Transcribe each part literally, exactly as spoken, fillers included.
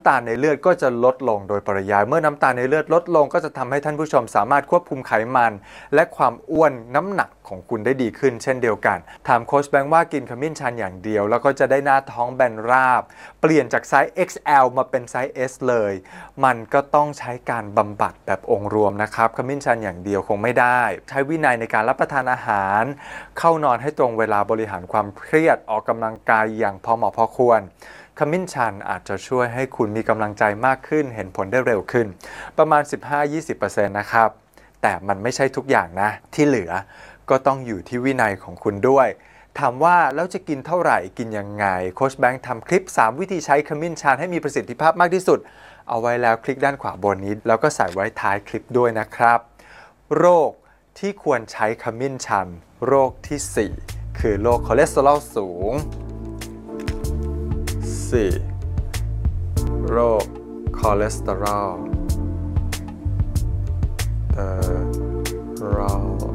น้ำตาลในเลือดก็จะลดลงโดยปริยายเมื่อน้ำตาลในเลือดลดลงก็จะทำให้ท่านผู้ชมสามารถควบคุมไขมันและความอ้วนน้ำหนักของคุณได้ดีขึ้นเช่นเดียวกันถามโค้ชแบงค์ว่ากินขมิ้นชันอย่างเดียวแล้วก็จะได้หน้าท้องแบนราบเปลี่ยนจากไซส์ เอ็กซ์ แอล มาเป็นไซส์ เอส เลยมันก็ต้องใช้การบำบัดแบบองค์รวมนะครับขมิ้นชันอย่างเดียวคงไม่ได้ใช้วินัยในการรับประทานอาหารเข้านอนให้ตรงเวลาบริหารความเครียดออกกำลังกายอย่างพอเหมาะพอควรขมิ้นชันอาจจะช่วยให้คุณมีกำลังใจมากขึ้นเห็นผลได้เร็วขึ้นประมาณ สิบห้าถึงยี่สิบเปอร์เซ็นต์ นะครับแต่มันไม่ใช่ทุกอย่างนะที่เหลือก็ต้องอยู่ที่วินัยของคุณด้วยถามว่าแล้วจะกินเท่าไหร่กินยังไงโค้ชแบงค์ทำคลิปสามวิธีใช้ขมิ้นชันให้มีประสิทธิภาพมากที่สุดเอาไว้แล้วคลิกด้านขวาบนนี้แล้วก็ใส่ไว้ท้ายคลิปด้วยนะครับโรคที่ควรใช้ขมิ้นชันโรคที่สี่คือโรคคอเลสเตอรอลสูงสี่โรคคอเลสเตอรอลเอ่อรอ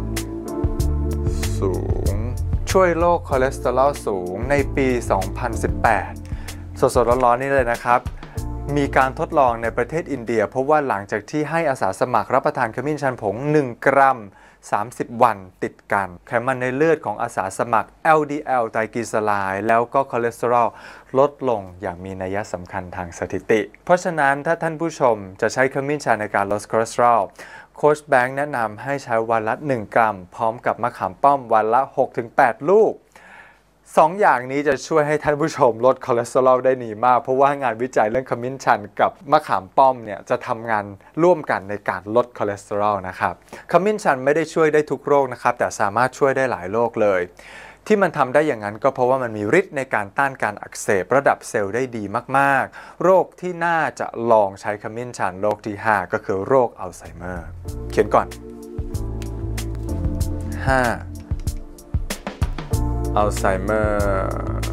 สูงช่วยโรคคอเลสเตอรอลสูงในปี สองพันสิบแปด สดๆร้อนๆนี่เลยนะครับมีการทดลองในประเทศอินเดียพบว่าหลังจากที่ให้อาสาสมัครรับประทานขมิ้นชันผงหนึ่งกรัมสามสิบวันติดกันไขมันในเลือดของอาสาสมัคร แอล ดี แอล ไตรกลีเซอไรด์แล้วก็คอเลสเตอรอลลดลงอย่างมีนัยสำคัญทางสถิติเพราะฉะนั้นถ้าท่านผู้ชมจะใช้ขมิ้นชันในการลดคอเลสเตอรอลโค้ชแบงค์แนะนำให้ใช้วันละหนึ่งกรัมพร้อมกับมะขามป้อมวันละ หกถึงแปด ลูกสองอย่างนี้จะช่วยให้ท่านผู้ชมลดคอเลสเตอรอลได้ดีมากเพราะว่างานวิจัยเรื่องขมิ้นชันกับมะขามป้อมเนี่ยจะทำงานร่วมกันในการลดคอเลสเตอรอลนะครับขมิ้นชันไม่ได้ช่วยได้ทุกโรคนะครับแต่สามารถช่วยได้หลายโรคเลยที่มันทำได้อย่างนั้นก็เพราะว่ามันมีฤทธิ์ในการต้านการอักเสบระดับเซลล์ได้ดีมากๆโรคที่น่าจะลองใช้ขมิ้นชันโรคที่ห้าก็คือโรคอัลไซเมอร์เขียนก่อนห้าอัลไซเมอร์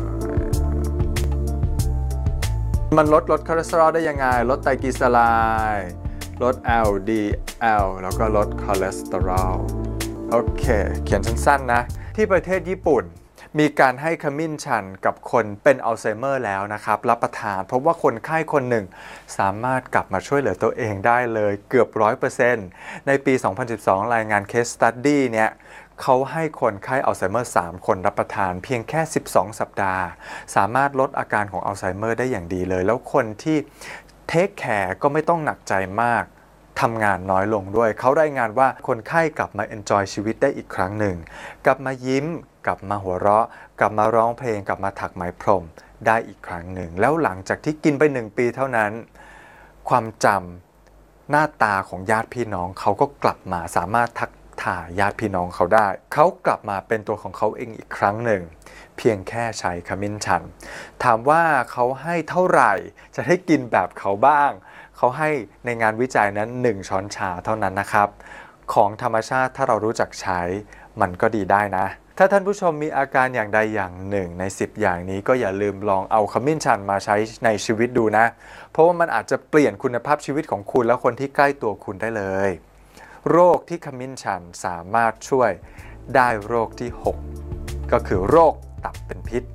มันลดลดคอเลสเตอรอลได้ยังไงลดไตรกลีเซอไรด์ลด แอล ดี แอล แล้วก็ลดคอเลสเตอรอลโอเคเขียนสั้นๆนะที่ประเทศญี่ปุ่นมีการให้ขมิ้นชันกับคนเป็นอัลไซเมอร์แล้วนะครับรับประทานเพราะว่าคนไข้คนหนึ่งสามารถกลับมาช่วยเหลือตัวเองได้เลยเกือบ ร้อยเปอร์เซ็นต์ ในปี สองพันสิบสอง รายงาน Case Study เนี่ยเขาให้คนไข้อัลไซเมอร์สามคนรับประทานเพียงแค่สิบสองสัปดาห์สามารถลดอาการของอัลไซเมอร์ได้อย่างดีเลยแล้วคนที่เทคแคร์ก็ไม่ต้องหนักใจมากทำงานน้อยลงด้วยเขารายงานว่าคนไข้กลับมาเอนจอยชีวิตได้อีกครั้งหนึ่งกลับมายิ้มกลับมาหัวเราะกลับมาร้องเพลงกลับมาถักไหมพรมได้อีกครั้งหนึ่งแล้วหลังจากที่กินไปหนึ่งปีเท่านั้นความจำหน้าตาของญาติพี่น้องเขาก็กลับมาสามารถทักทายญาติพี่น้องเขาได้เขากลับมาเป็นตัวของเขาเองอีกครั้งหนึ่งเพียงแค่ใช้ขมิ้นชันถามว่าเขาให้เท่าไหร่จะได้กินแบบเขาบ้างเขาให้ในงานวิจัยนั้นหนึ่งช้อนชาเท่านั้นนะครับของธรรมชาติถ้าเรารู้จักใช้มันก็ดีได้นะถ้าท่านผู้ชมมีอาการอย่างใดอย่างหนึ่งในสิบอย่างนี้ก็อย่าลืมลองเอาขมิ้นชันมาใช้ในชีวิตดูนะเพราะว่ามันอาจจะเปลี่ยนคุณภาพชีวิตของคุณและคนที่ใกล้ตัวคุณได้เลยโรคที่ขมิ้นชันสามารถช่วยได้โรคที่หกก็คือโรคตับเป็นพิษ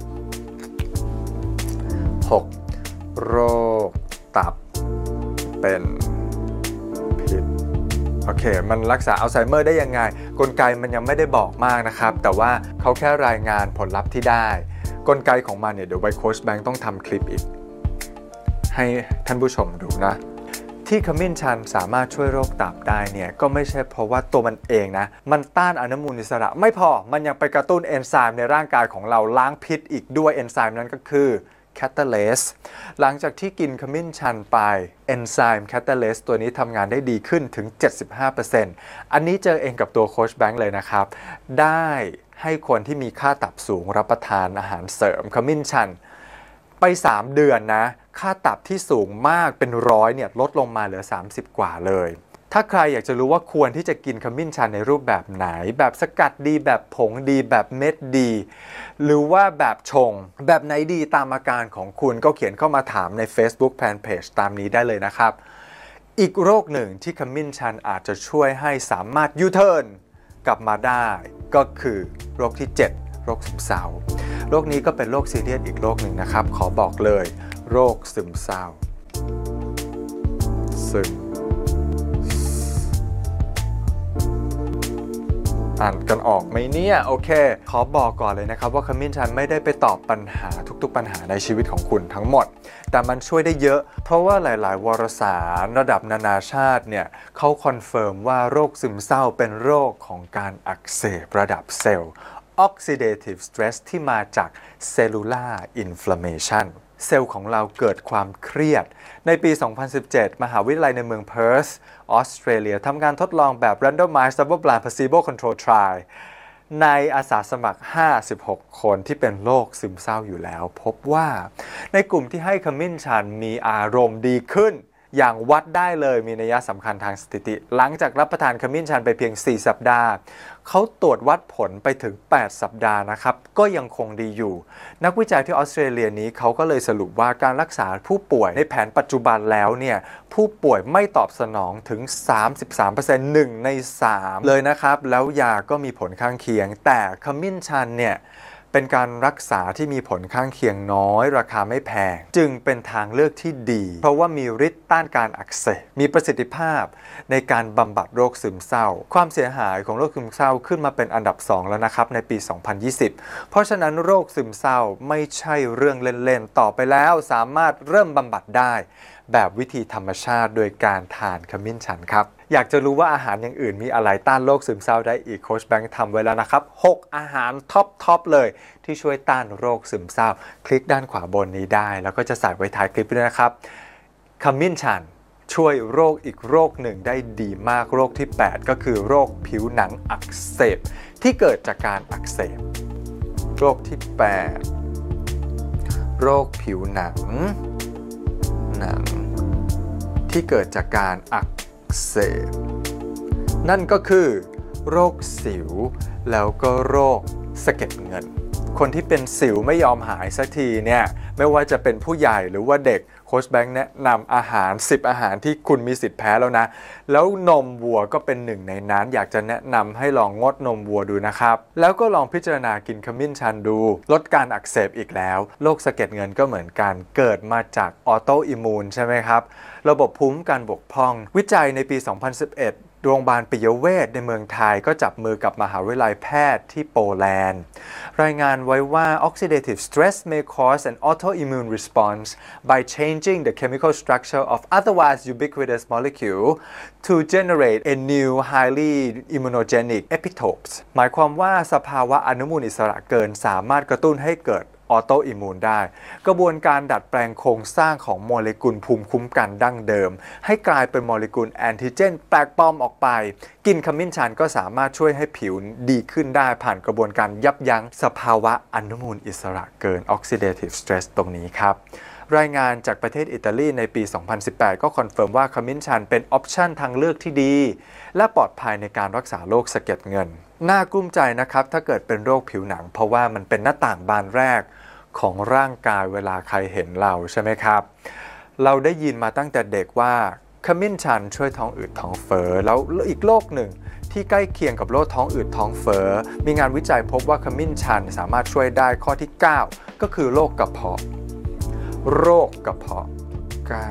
หกโรคตับเป็นพิษโอเคมันรักษาอัลไซเมอร์ได้ยังไงกลไกมันยังไม่ได้บอกมากนะครับแต่ว่าเขาแค่รายงานผลลัพธ์ที่ได้กลไกของมันเนี่ยเดี๋ยวไว้โค้ชแบงค์ต้องทำคลิปอีกให้ท่านผู้ชมดูนะที่ขมิ้นชันสามารถช่วยโรคตับได้เนี่ยก็ไม่ใช่เพราะว่าตัวมันเองนะมันต้านอนุมูลอิสระไม่พอมันยังไปกระตุ้นเอนไซม์ในร่างกายของเราล้างพิษอีกด้วยเอนไซม์นั้นก็คือแคตาเลสหลังจากที่กินขมิ้นชันไปเอนไซม์แคตาเลสตัวนี้ทำงานได้ดีขึ้นถึง เจ็ดสิบห้าเปอร์เซ็นต์ อันนี้เจอเองกับตัวโค้ชแบงค์เลยนะครับได้ให้คนที่มีค่าตับสูงรับประทานอาหารเสริมขมิ้นชันไปสามเดือนนะค่าตับที่สูงมากเป็นร้อยเนี่ยลดลงมาเหลือสามสิบกว่าเลยถ้าใครอยากจะรู้ว่าควรที่จะกินขมิ้นชันในรูปแบบไหนแบบสกัดดีแบบผงดีแบบเม็ดดีหรือว่าแบบชงแบบไหนดีตามอาการของคุณก็เขียนเข้ามาถามใน Facebook Fanpage ตามนี้ได้เลยนะครับอีกโรคหนึ่งที่ขมิ้นชันอาจจะช่วยให้สามารถยูเทิร์นกลับมาได้ก็คือโรคที่เจ็ดโรคซึมเศร้าโรคนี้ก็เป็นโรคซีเรียสอีกโรคหนึ่งนะครับขอบอกเลยโรคซึมเศร้าซึมอ่านกันออกไหมเนี่ยโอเคขอบอกก่อนเลยนะครับว่าขมิ้นชันไม่ได้ไปตอบปัญหาทุกๆปัญหาในชีวิตของคุณทั้งหมดแต่มันช่วยได้เยอะเพราะว่าหลายๆวารสารระดับนานาชาติเนี่ยเขาคอนเฟิร์มว่าโรคซึมเศร้าเป็นโรคของการอักเสบระดับเซลล์ Oxidative Stress ที่มาจาก Cellular Inflammation เซลล์ของเราเกิดความเครียดในปี สองพันสิบเจ็ด มหาวิทยาลัยในเมืองเพิร์ธออสเตรเลียทำการทดลองแบบ Randomized Double-Blind Placebo Control Trial ในอาสาสมัคร ห้าสิบหก คนที่เป็นโรคซึมเศร้าอยู่แล้วพบว่าในกลุ่มที่ให้ขมิ้นชันมีอารมณ์ดีขึ้นอย่างวัดได้เลยมีนัยสำคัญทางสถิติหลังจากรับประทานขมิ้นชันไปเพียงสี่สัปดาห์เขาตรวจวัดผลไปถึงแปดสัปดาห์นะครับก็ยังคงดีอยู่นักวิจัยที่ออสเตรเลียนี้เขาก็เลยสรุปว่าการรักษาผู้ป่วยในแผนปัจจุบันแล้วเนี่ยผู้ป่วยไม่ตอบสนองถึง สามสิบสามเปอร์เซ็นต์ หนึ่งในสามเลยนะครับแล้วยาก็มีผลข้างเคียงแต่ขมิ้นชันเนี่ยเป็นการรักษาที่มีผลข้างเคียงน้อยราคาไม่แพงจึงเป็นทางเลือกที่ดีเพราะว่ามีฤทธิ์ต้านการอักเสบมีประสิทธิภาพในการบำบัดโรคซึมเศร้าความเสียหายของโรคซึมเศร้าขึ้นมาเป็นอันดับสองแล้วนะครับในปี สองพันยี่สิบ เพราะฉะนั้นโรคซึมเศร้าไม่ใช่เรื่องเล่นๆต่อไปแล้วสามารถเริ่มบำบัดได้แบบวิธีธรรมชาติโดยการทานขมิ้นชันครับอยากจะรู้ว่าอาหารอย่างอื่นมีอะไรต้านโรคซึมเศร้าได้อีกโค้ชแบงค์ทำไว้แล้วนะครับหกอาหารท็อปท็อปเลยที่ช่วยต้านโรคซึมเศร้าคลิกด้านขวาบนนี้ได้แล้วก็จะใส่ไว้ท้ายคลิปด้วยนะครับขมิ้นชันช่วยโรคอีกโรคหนึ่งได้ดีมากโรคที่แปดก็คือโรคผิวหนังอักเสบที่เกิดจากการอักเสบโรคที่แปดโรคผิวหนังหนังที่เกิดจากการอักเสบนั่นก็คือโรคสิวแล้วก็โรคสะเก็ดเงินคนที่เป็นสิวไม่ยอมหายสักทีเนี่ยไม่ว่าจะเป็นผู้ใหญ่หรือว่าเด็กโค้ชแบงค์แนะนำอาหารสิบอาหารที่คุณมีสิทธิ์แพ้แล้วนะแล้วนมวัวก็เป็นหนึ่งในนั้นอยากจะแนะนำให้ลองงดนมวัวดูนะครับแล้วก็ลองพิจารณากินขมิ้นชันดูลดการอักเสบอีกแล้วโรคสะเก็ดเงินก็เหมือนกันเกิดมาจากออโตอิมมูนใช่ไหมครับระบบภูมิคุ้มกันบกพร่องวิจัยในปี สองพันสิบเอ็ดโรงพยาบาลปิยเวชในเมืองไทยก็จับมือกับมหาวิทยาลัยแพทย์ที่โปแลนด์รายงานไว้ว่า oxidative stress may cause an autoimmune response by changing the chemical structure of otherwise ubiquitous molecule to generate a new highly immunogenic epitopes หมายความว่าสภาวะอนุมูลอิสระเกินสามารถกระตุ้นให้เกิดออโตอิมมูนได้กระบวนการดัดแปลงโครงสร้างของโมเลกุลภูมิคุ้มกันดั้งเดิมให้กลายเป็นโมเลกุลแอนติเจนแปลกปลอมออกไปกินขมิ้นชันก็สามารถช่วยให้ผิวดีขึ้นได้ผ่านกระบวนการยับยั้งสภาวะอนุมูลอิสระเกิน oxidative stress ตรงนี้ครับรายงานจากประเทศอิตาลีในปี สองพันสิบแปด ก็คอนเฟิร์มว่าขมิ้นชันเป็นออปชันทางเลือกที่ดีและปลอดภัยในการรักษาโรคสะเก็ดเงินน่ากลุ้มใจนะครับถ้าเกิดเป็นโรคผิวหนังเพราะว่ามันเป็นหน้าต่างบานแรกของร่างกายเวลาใครเห็นเราใช่ไหมครับเราได้ยินมาตั้งแต่เด็กว่าขมิ้นชันช่วยท้องอืดท้องเฟ้อแล้วอีกโรคหนึ่งที่ใกล้เคียงกับโรคท้องอืดท้องเฟ้อมีงานวิจัยพบว่าขมิ้นชันสามารถช่วยได้ข้อที่เก้าก็คือโรคกระเพาะโรคกระเพาะเก้า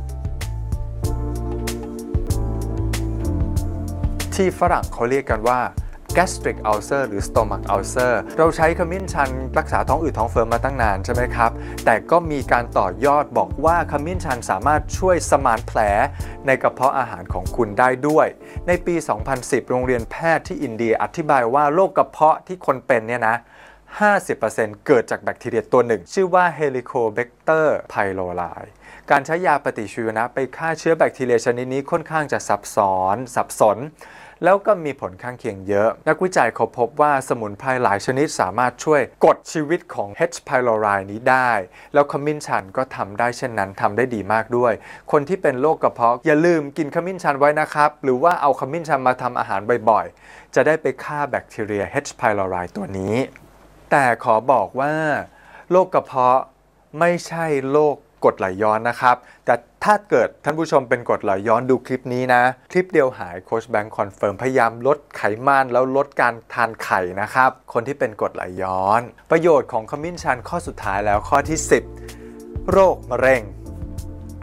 ที่ฝรั่งเขาเรียกกันว่า gastric ulcer หรือ stomach ulcer เราใช้ขมิ้นชันรักษาท้องอืดท้องเฟ้อมาตั้งนานใช่ไหมครับแต่ก็มีการต่อยอดบอกว่าขมิ้นชันสามารถช่วยสมานแผลในกระเพาะอาหารของคุณได้ด้วยในปี สองพันสิบ โรงเรียนแพทย์ที่อินเดียอธิบายว่าโรคกระเพาะที่คนเป็นเนี่ยนะห้าสิบเปอร์เซ็นต์ เกิดจากแบคทีเรียตัวหนึ่งชื่อว่า Helicobacter pylori การใช้ยาปฏิชีวนะไปฆ่าเชื้อแบคทีเรียชนิดนี้ค่อนข้างจะซับซ้อนสับสนแล้วก็มีผลข้างเคียงเยอะนักวิจัยเขาพบว่าสมุนไพรหลายชนิดสามารถช่วยกดชีวิตของ H. pylori นี้ได้แล้วขมิ้นชันก็ทำได้เช่นนั้นทำได้ดีมากด้วยคนที่เป็นโรคกระเพาะอย่าลืมกินขมิ้นชันไว้นะครับหรือว่าเอาขมิ้นชันมาทำอาหารบ่อยๆจะได้ไปฆ่าแบคทีเรีย H. pylori ตัวนี้แต่ขอบอกว่าโรคกระเพาะไม่ใช่โรคกรดไหลย้อนนะครับแต่ถ้าเกิดท่านผู้ชมเป็นกรดไหลย้อนดูคลิปนี้นะคลิปเดียวหายโค้ชแบงค์คอนเฟิร์มพยายามลดไขมันแล้วลดการทานไข่นะครับคนที่เป็นกรดไหลย้อนประโยชน์ของขมิ้นชันข้อสุดท้ายแล้วข้อที่สิบโรคมะเร็ง